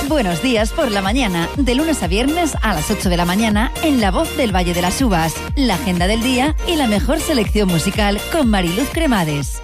Buenos días por la mañana, de lunes a viernes a las 8 de la mañana en La Voz del Valle de las Uvas, la agenda del día y la mejor selección musical con Mariluz Cremades.